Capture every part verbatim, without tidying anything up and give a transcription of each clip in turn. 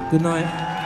Good night.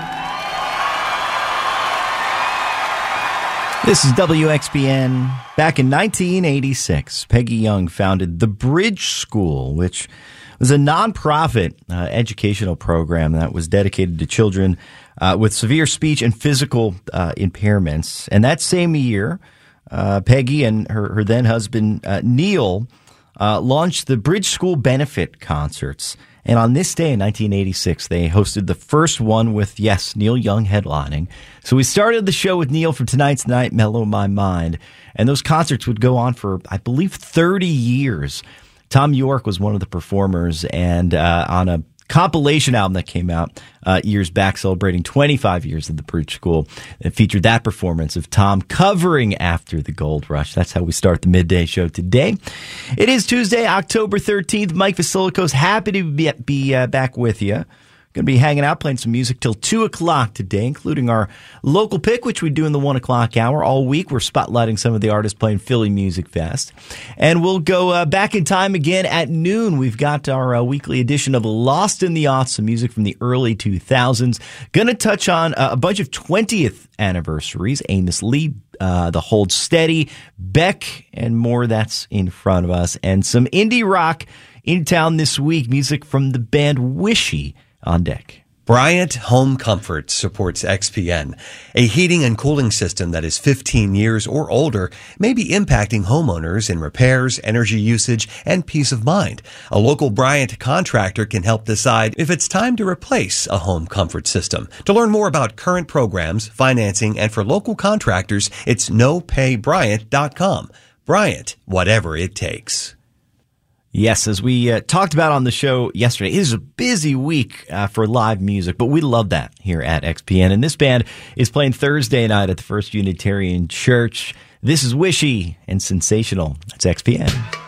This is W X B N. Back in nineteen eighty-six, Peggy Young founded the Bridge School, which was a nonprofit uh, educational program that was dedicated to children uh, with severe speech and physical uh, impairments. And that same year, uh, Peggy and her, her then husband, uh, Neil, uh, launched the Bridge School benefit concerts. And on this day in nineteen eighty-six, they hosted the first one with, yes, Neil Young headlining. So we started the show with Neil from Tonight's Night, Mellow My Mind. And those concerts would go on for, I believe, thirty years. Tom York was one of the performers, and uh, on a compilation album that came out uh, years back celebrating twenty-five years of the Bridge School, it featured that performance of Tom covering After the Gold Rush. That's how we start the midday show today. It is Tuesday, October thirteenth. Mike Vasilikos, happy to be, be uh, back with you. Going to be hanging out, playing some music till two o'clock today, including our local pick, which we do in the one o'clock hour. All week, we're spotlighting some of the artists playing Philly Music Fest. And we'll go uh, back in time again at noon. We've got our uh, weekly edition of Lost in the Aughts, some music from the early two thousands. Going to touch on uh, a bunch of twentieth anniversaries, Amos Lee, uh, The Hold Steady, Beck, and more that's in front of us. And some indie rock in town this week, music from the band Wishy on deck. Bryant Home Comfort supports X P N. A heating and cooling system that is fifteen years or older may be impacting homeowners in repairs, energy usage, and peace of mind. A local Bryant contractor can help decide if it's time to replace a home comfort system. To learn more about current programs, financing, and for local contractors, it's no pay bryant dot com. Bryant, whatever it takes. Yes, as we uh, talked about on the show yesterday, it is a busy week uh, for live music, but we love that here at X P N. And this band is playing Thursday night at the First Unitarian Church. This is Wishy and Sensational. It's X P N.